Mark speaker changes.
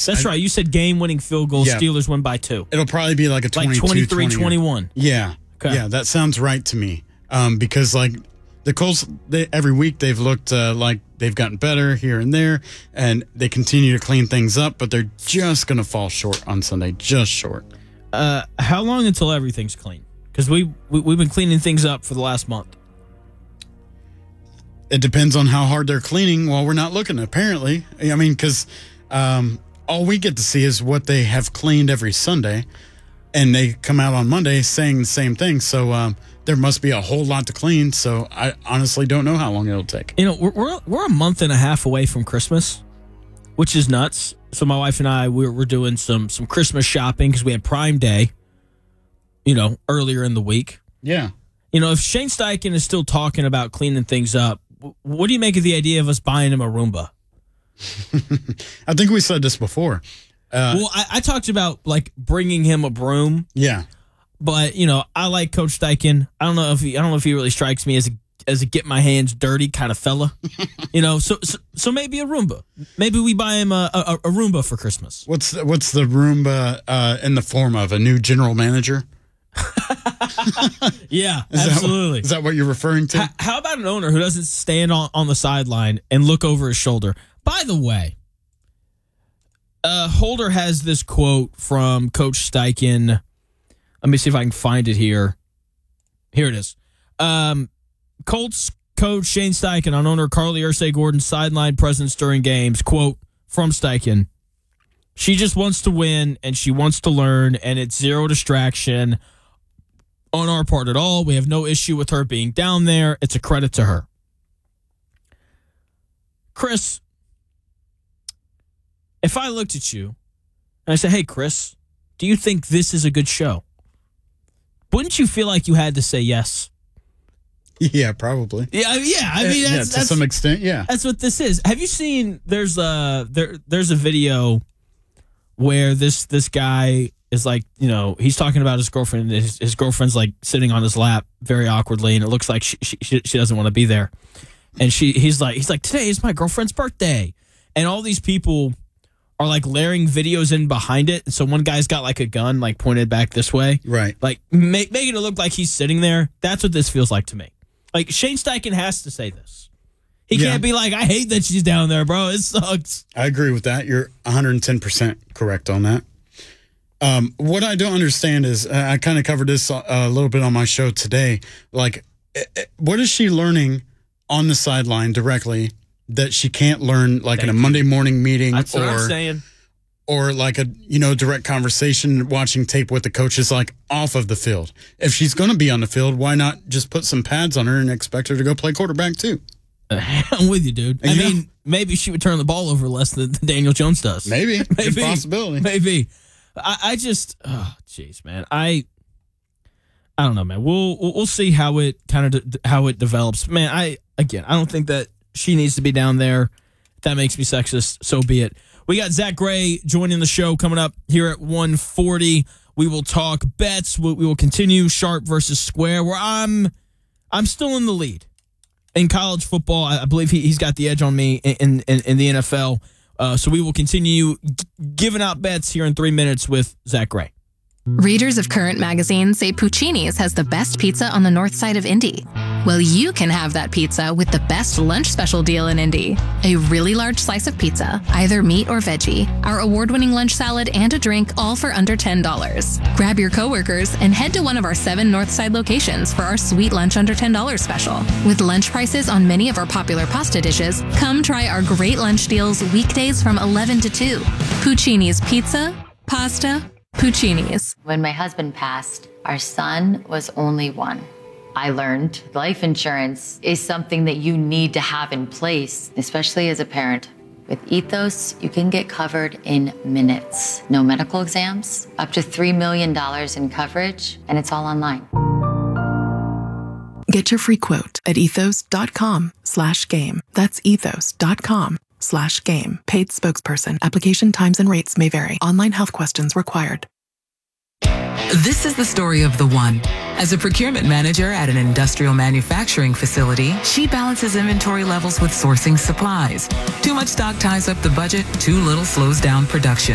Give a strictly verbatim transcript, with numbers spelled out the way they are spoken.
Speaker 1: That's I, right. You said game-winning field goal. Yeah. Steelers win by two.
Speaker 2: It'll probably be like a twenty-two,
Speaker 1: like twenty-three twenty-one.
Speaker 2: Yeah. Okay. Yeah, that sounds right to me. Um, because, like, the Colts, they, every week they've looked uh, like they've gotten better here and there, and they continue to clean things up, but they're just going to fall short on Sunday, just short.
Speaker 1: Uh, how long until everything's clean? Because we, we, we've been cleaning things up for the last month.
Speaker 2: It depends on how hard they're cleaning while we're not looking, apparently. I mean, because um, all we get to see is what they have cleaned every Sunday, and they come out on Monday saying the same thing. So um, there must be a whole lot to clean. So I honestly don't know how long it'll take.
Speaker 1: You know, we're we're, we're a month and a half away from Christmas, which is nuts. So my wife and I, we're, we're doing some some Christmas shopping because we had Prime Day, you know, earlier in the week.
Speaker 2: Yeah.
Speaker 1: You know, if Shane Steichen is still talking about cleaning things up, what do you make of the idea of us buying him a Roomba?
Speaker 2: I think we said this before. Uh,
Speaker 1: well, I, I talked about, like, bringing him a broom.
Speaker 2: Yeah.
Speaker 1: But, you know, I like Coach Steichen. I don't know if he, I don't know if he really strikes me as a, as a get my hands dirty kind of fella. you know, so, so so maybe a Roomba. Maybe we buy him a, a, a Roomba for Christmas.
Speaker 2: What's the, what's the Roomba uh, in the form of? A new general manager?
Speaker 1: yeah,
Speaker 2: is
Speaker 1: absolutely.
Speaker 2: That, is that what you're referring to?
Speaker 1: How, how about an owner who doesn't stand on, on the sideline and look over his shoulder? By the way, uh, Holder has this quote from Coach Steichen. Let me see if I can find it here. Here it is. Um, Colts coach Shane Steichen on owner Carly Ursay-Gordon's sideline presence during games. Quote from Steichen. She just wants to win, and she wants to learn, and it's zero distraction on our part at all. We have no issue with her being down there. It's a credit to her. Chris, if I looked at you and I said, hey, Chris, do you think this is a good show? Wouldn't you feel like you had to say yes?
Speaker 2: Yeah, probably.
Speaker 1: Yeah, yeah. I mean, that's,
Speaker 2: yeah, to
Speaker 1: that's,
Speaker 2: some extent, yeah.
Speaker 1: That's what this is. Have you seen? There's a there. There's a video where this this guy is like, you know, he's talking about his girlfriend. His, his girlfriend's like sitting on his lap very awkwardly, and it looks like she she, she doesn't want to be there. And she he's like he's like today is my girlfriend's birthday, and all these people are like layering videos in behind it. So one guy's got like a gun like pointed back this way,
Speaker 2: right?
Speaker 1: Like make, making it look like he's sitting there. That's what this feels like to me. Like Shane Steichen has to say this. He yeah. can't be like, I hate that she's down there, bro. It sucks.
Speaker 2: I agree with that. You're one hundred ten percent correct on that. Um, what I don't understand is, uh, I kind of covered this a, a little bit on my show today. Like, it, it, what is she learning on the sideline directly that she can't learn, like, Thank in a you. Monday morning meeting?
Speaker 1: That's
Speaker 2: or,
Speaker 1: what I'm saying.
Speaker 2: Or like a, you know, direct conversation, watching tape with the coaches, like off of the field. If she's going to be on the field, why not just put some pads on her and expect her to go play quarterback too?
Speaker 1: I'm with you, dude. I yeah. mean, maybe she would turn the ball over less than Daniel Jones does.
Speaker 2: Maybe. maybe. Good possibility.
Speaker 1: Maybe. I, I just, oh, jeez, man. I, I don't know, man. We'll we'll see how it kind of de- how it develops, man. I again, I don't think that she needs to be down there. If that makes me sexist, so be it. We got Zach Gray joining the show coming up here at one forty. We will talk bets. We, we will continue Sharp versus Square, where I'm, I'm still in the lead. In college football, I believe he, he's got the edge on me in, in, in the N F L. Uh, so we will continue g- giving out bets here in three minutes with Zach Gray.
Speaker 3: Readers of Current Magazine say Puccini's has the best pizza on the north side of Indy. Well, you can have that pizza with the best lunch special deal in Indy. A really large slice of pizza, either meat or veggie, our award-winning lunch salad, and a drink, all for under ten dollars. Grab your coworkers and head to one of our seven Northside locations for our sweet lunch under ten dollars special. With lunch prices on many of our popular pasta dishes, come try our great lunch deals weekdays from eleven to two. Puccini's Pizza, Pasta, Puccini's.
Speaker 4: When my husband passed, our son was only one. I learned life insurance is something that you need to have in place, especially as a parent. With Ethos, you can get covered in minutes. No medical exams, up to three million dollars in coverage, and it's all online.
Speaker 5: Get your free quote at ethos.com slash game. That's ethos.com slash game. Paid spokesperson. Application times and rates may vary. Online health questions required.
Speaker 6: This is the story of the one. As a procurement manager at an industrial manufacturing facility, she balances inventory levels with sourcing supplies. Too much stock ties up the budget, too little slows down production.